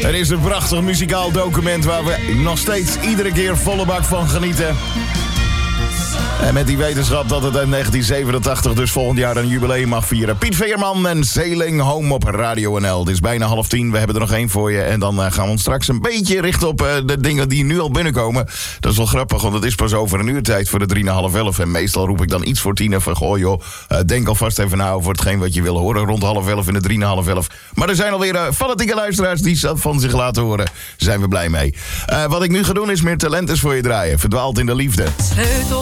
Er is een prachtig muzikaal document waar we nog steeds iedere keer volle bak van genieten. En met die wetenschap dat het in 1987 dus volgend jaar een jubileum mag vieren. Piet Veerman en Sailing Home op Radio NL. Het is bijna 9:30. We hebben er nog één voor je. En dan gaan we ons straks een beetje richten op de dingen die nu al binnenkomen. Dat is wel grappig, want het is pas over een uur tijd voor de 10:55. En meestal roep ik dan iets voor 10 van... Goh joh, denk alvast even na over hetgeen wat je wil horen rond 10:30 in de 10:55. Maar er zijn alweer fanatieke luisteraars die van zich laten horen. Daar zijn we blij mee. Wat ik nu ga doen is meer talent is voor je draaien. Verdwaald in de liefde.